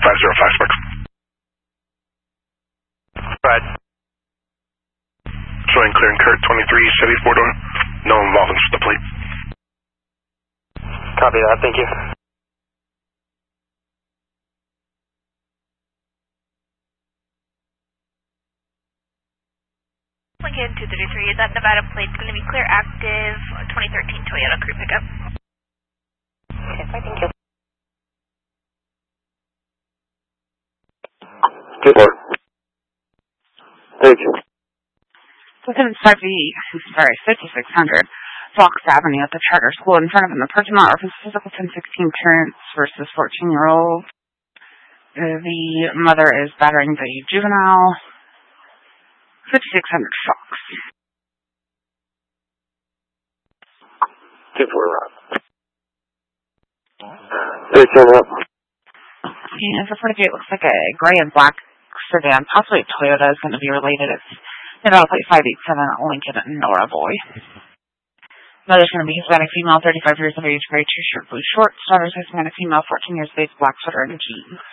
505 Spark. Right. Showing clear and Kurt, 23 Chevy 4-door. No involvements with the plate. Copy that, thank you. Lincoln 233, is that Nevada plate going to be clear, active, 2013 Toyota Crew pickup? Okay, fine, thank you. Good work. Thank you. Within 5600 Fox Avenue at the charter school in front of him. The parking lot offers physical 1016 parents versus 14-year-old. The mother is battering the juvenile. 5600 Fox. Good work. Thanks, up. And the 48 looks like a gray and black sedan, possibly a Toyota, is going to be related. It's Nevada plate 587 Lincoln Nora Boy. Mother's going to be Hispanic female, 35 years of age, gray t-shirt, blue shorts. Daughter's Hispanic female, 14 years of age, black sweater and jeans.